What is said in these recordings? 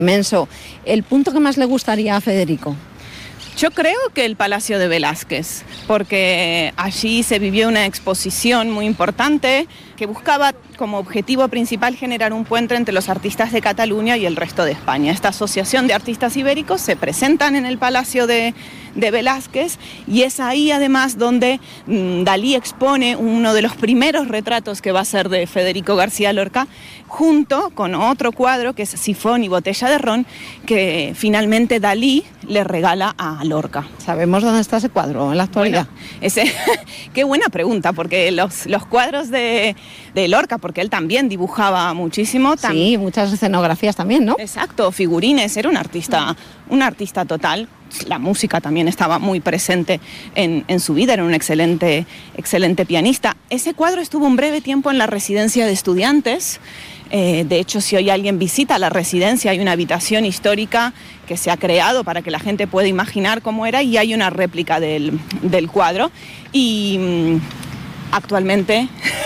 inmenso. ¿El punto que más le gustaría a Federico? Yo creo que el Palacio de Velázquez, porque allí se vivió una exposición muy importante que buscaba como objetivo principal generar un puente entre los artistas de Cataluña y el resto de España. Esta asociación de artistas ibéricos se presentan en el Palacio de Velázquez y es ahí además donde Dalí expone uno de los primeros retratos que va a ser de Federico García Lorca, junto con otro cuadro que es Sifón y botella de ron, que finalmente Dalí le regala a Lorca. ¿Sabemos dónde está ese cuadro en la actualidad? Bueno, qué buena pregunta, porque los cuadros de Lorca, porque él también dibujaba muchísimo. Sí, muchas escenografías también, ¿no? Exacto, figurines, era un artista total. La música también estaba muy presente en su vida, era un excelente pianista. Ese cuadro estuvo un breve tiempo en la residencia de estudiantes. De hecho, si hoy alguien visita la residencia, hay una habitación histórica que se ha creado para que la gente pueda imaginar cómo era y hay una réplica del cuadro. Y actualmente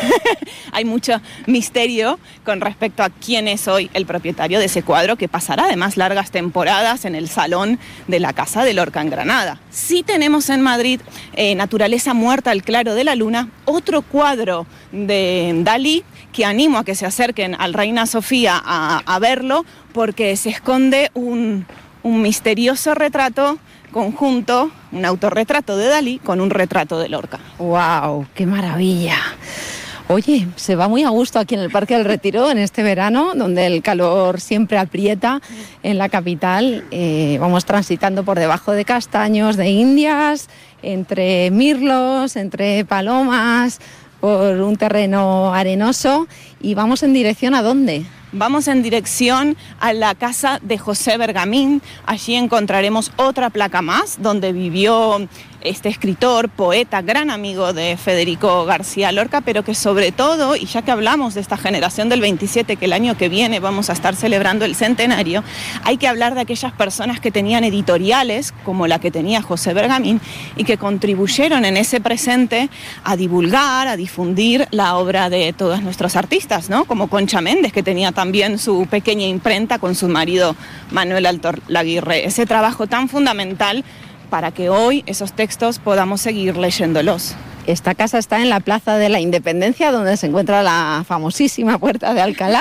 hay mucho misterio con respecto a quién es hoy el propietario de ese cuadro, que pasará además largas temporadas en el salón de la casa de Lorca en Granada. Sí tenemos en Madrid Naturaleza muerta al claro de la luna, otro cuadro de Dalí que animo a que se acerquen al Reina Sofía a verlo, porque se esconde un misterioso retrato conjunto, un autorretrato de Dalí con un retrato de Lorca. ¡Wow! ¡Qué maravilla! Oye, se va muy a gusto aquí en el Parque del Retiro en este verano, donde el calor siempre aprieta en la capital. Vamos transitando por debajo de castaños, de indias, entre mirlos, entre palomas, por un terreno arenoso. ¿Y vamos en dirección a dónde? Vamos en dirección a la casa de José Bergamín. Allí encontraremos otra placa más donde vivió este escritor, poeta, gran amigo de Federico García Lorca, pero que sobre todo, y ya que hablamos de esta generación del 27, que el año que viene vamos a estar celebrando el centenario, hay que hablar de aquellas personas que tenían editoriales, como la que tenía José Bergamín, y que contribuyeron en ese presente a divulgar, a difundir la obra de todos nuestros artistas, ¿no? Como Concha Méndez, que tenía también su pequeña imprenta con su marido Manuel Altor Laguirre. Ese trabajo tan fundamental para que hoy esos textos podamos seguir leyéndolos. Esta casa está en la Plaza de la Independencia, donde se encuentra la famosísima Puerta de Alcalá,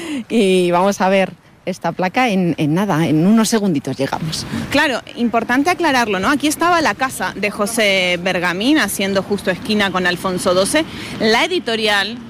y vamos a ver esta placa en nada, en unos segunditos llegamos. Claro, importante aclararlo, ¿no? Aquí estaba la casa de José Bergamín, haciendo justo esquina con Alfonso XII. La editorial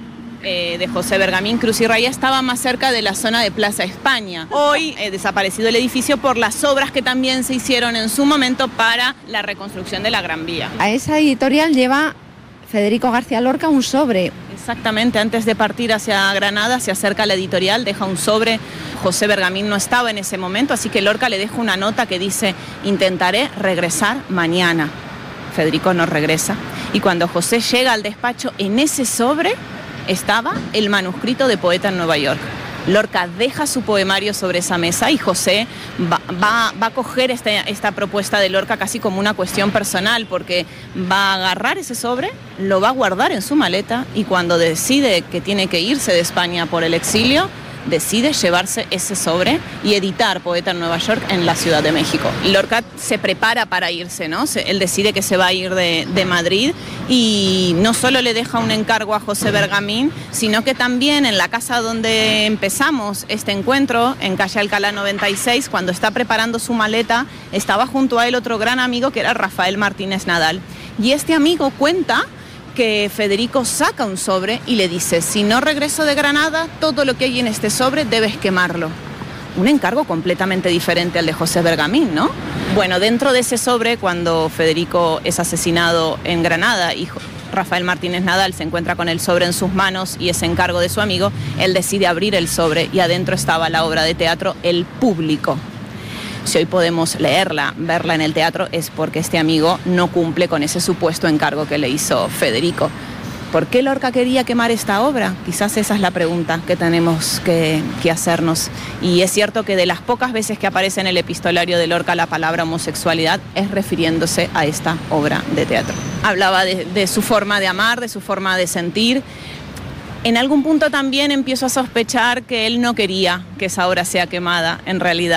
de José Bergamín, Cruz y Raya, estaba más cerca de la zona de Plaza España. Hoy desaparecido el edificio por las obras que también se hicieron en su momento para la reconstrucción de la Gran Vía. A esa editorial lleva Federico García Lorca un sobre. Exactamente, antes de partir hacia Granada se acerca a la editorial, deja un sobre. José Bergamín no estaba en ese momento, así que Lorca le deja una nota que dice: intentaré regresar mañana. Federico no regresa. Y cuando José llega al despacho, en ese sobre estaba el manuscrito de Poeta en Nueva York. Lorca deja su poemario sobre esa mesa y José va a coger esta propuesta de Lorca casi como una cuestión personal, porque va a agarrar ese sobre, lo va a guardar en su maleta y cuando decide que tiene que irse de España por el exilio, decide llevarse ese sobre y editar Poeta en Nueva York en la Ciudad de México. Lorca se prepara para irse, ¿no? Él decide que se va a ir de Madrid y no solo le deja un encargo a José Bergamín, sino que también en la casa donde empezamos este encuentro, en calle Alcalá 96, cuando está preparando su maleta, estaba junto a él otro gran amigo que era Rafael Martínez Nadal. Y este amigo cuenta que Federico saca un sobre y le dice: si no regreso de Granada, todo lo que hay en este sobre debes quemarlo. Un encargo completamente diferente al de José Bergamín, ¿no? Bueno, dentro de ese sobre, cuando Federico es asesinado en Granada y Rafael Martínez Nadal se encuentra con el sobre en sus manos y ese encargo de su amigo, él decide abrir el sobre y adentro estaba la obra de teatro El Público. Si hoy podemos leerla, verla en el teatro, es porque este amigo no cumple con ese supuesto encargo que le hizo Federico. ¿Por qué Lorca quería quemar esta obra? Quizás esa es la pregunta que tenemos que hacernos. Y es cierto que de las pocas veces que aparece en el epistolario de Lorca la palabra homosexualidad es refiriéndose a esta obra de teatro. Hablaba de su forma de amar, de su forma de sentir. En algún punto también empiezo a sospechar que él no quería que esa obra sea quemada, en realidad.